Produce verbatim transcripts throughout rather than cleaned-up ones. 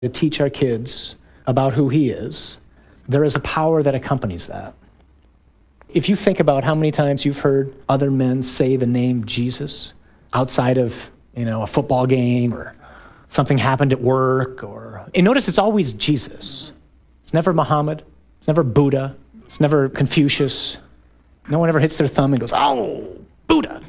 to teach our kids about who he is, there is a power that accompanies that. If you think about how many times you've heard other men say the name Jesus outside of, you know, a football game or something happened at work, or, and notice it's always Jesus. It's never Muhammad. It's never Buddha. It's never Confucius. No one ever hits their thumb and goes, "Oh, Buddha."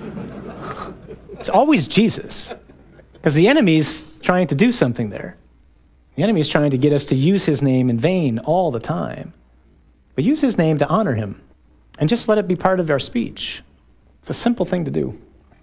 It's always Jesus, because the enemy's trying to do something there. The enemy's trying to get us to use his name in vain all the time. But use his name to honor him, and just let it be part of our speech. It's a simple thing to do.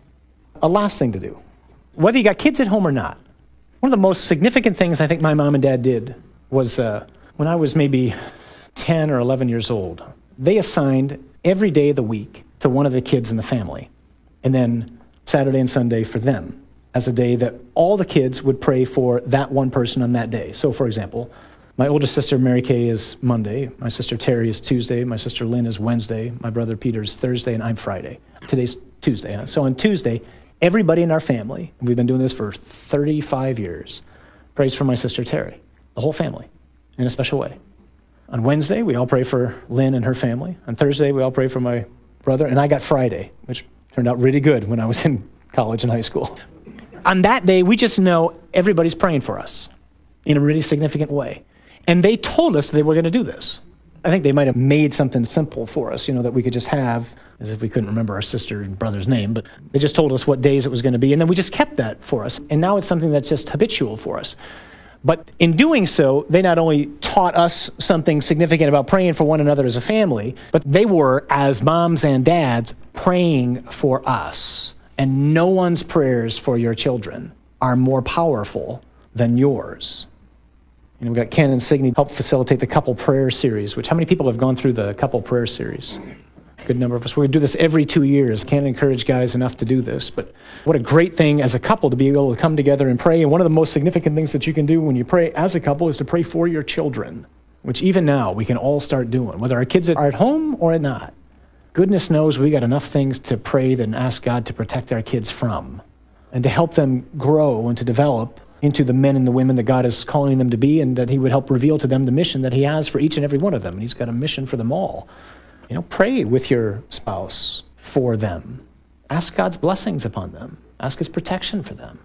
A last thing to do. Whether you got kids at home or not, one of the most significant things I think my mom and dad did was uh, when I was maybe ten or eleven years old, they assigned every day of the week to one of the kids in the family, and then Saturday and Sunday for them as a day that all the kids would pray for that one person on that day. So, for example, my oldest sister, Mary Kay, is Monday. My sister, Terry, is Tuesday. My sister, Lynn, is Wednesday. My brother, Peter, is Thursday, and I'm Friday. Today's Tuesday. Huh? So on Tuesday, everybody in our family, and we've been doing this for thirty-five years, prays for my sister, Terry, the whole family, in a special way. On Wednesday, we all pray for Lynn and her family. On Thursday, we all pray for my brother, and I got Friday, which turned out really good when I was in college and high school. On that day, we just know everybody's praying for us in a really significant way. And they told us they were going to do this. I think they might have made something simple for us, you know, that we could just have, as if we couldn't remember our sister and brother's name, but they just told us what days it was going to be, and then we just kept that for us. And now it's something that's just habitual for us. But in doing so, they not only taught us something significant about praying for one another as a family, but they were, as moms and dads, praying for us. And no one's prayers for your children are more powerful than yours. You know, we've got Ken and Signe help facilitate the couple prayer series, which how many people have gone through the couple prayer series? Good number of us. We do this every two years. Can't encourage guys enough to do this, but what a great thing as a couple to be able to come together and pray. And one of the most significant things that you can do when you pray as a couple is to pray for your children, which even now we can all start doing, whether our kids are at home or not. Goodness knows we got enough things to pray and ask God to protect our kids from, and to help them grow and to develop into the men and the women that God is calling them to be, and that he would help reveal to them the mission that he has for each and every one of them. And he's got a mission for them all. You know, pray with your spouse for them. Ask God's blessings upon them. Ask his protection for them.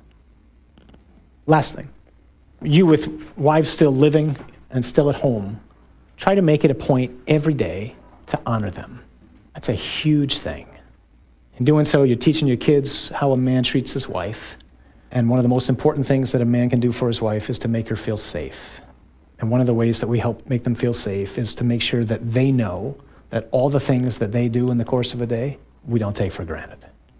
Last thing, you with wives still living and still at home, try to make it a point every day to honor them. That's a huge thing. In doing so, you're teaching your kids how a man treats his wife. And one of the most important things that a man can do for his wife is to make her feel safe. And one of the ways that we help make them feel safe is to make sure that they know that all the things that they do in the course of a day, we don't take for granted.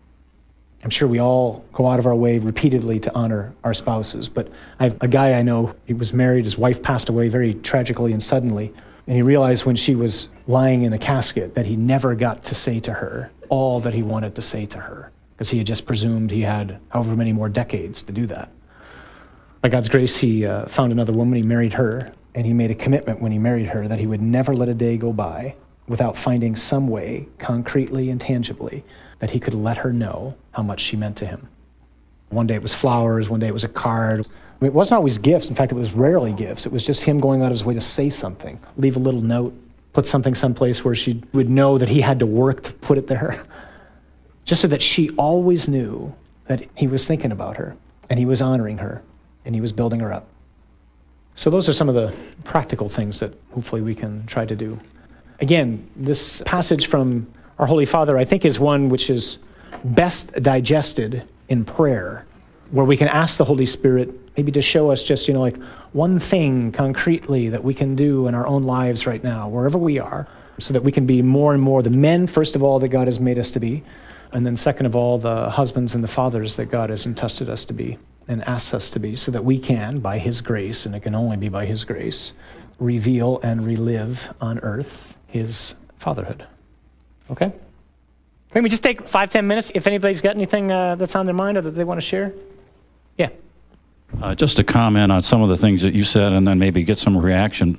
I'm sure we all go out of our way repeatedly to honor our spouses, but I have a guy I know, he was married, his wife passed away very tragically and suddenly, and he realized when she was lying in a casket that he never got to say to her all that he wanted to say to her, because he had just presumed he had however many more decades to do that. By God's grace, he uh, found another woman, he married her, and he made a commitment when he married her that he would never let a day go by without finding some way, concretely and tangibly, that he could let her know how much she meant to him. One day it was flowers, one day it was a card. I mean, it wasn't always gifts. In fact, it was rarely gifts. It was just him going out of his way to say something, leave a little note, put something someplace where she would know that he had to work to put it there, just so that she always knew that he was thinking about her, and he was honoring her, and he was building her up. So those are some of the practical things that hopefully we can try to do. Again, this passage from our Holy Father, I think, is one which is best digested in prayer, where we can ask the Holy Spirit maybe to show us just, you know, like one thing concretely that we can do in our own lives right now, wherever we are, so that we can be more and more the men, first of all, that God has made us to be, and then second of all, the husbands and the fathers that God has entrusted us to be and asks us to be, so that we can, by his grace, and it can only be by his grace, reveal and relive on earth his fatherhood. Okay? Can we just take five, ten minutes if anybody's got anything uh, that's on their mind or that they want to share? Yeah. Uh, just to comment on some of the things that you said and then maybe get some reaction.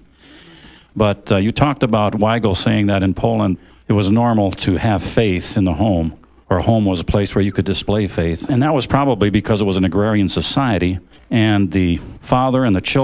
But uh, you talked about Weigel saying that in Poland it was normal to have faith in the home. or a home was a place where you could display faith. And that was probably because it was an agrarian society, and the father and the children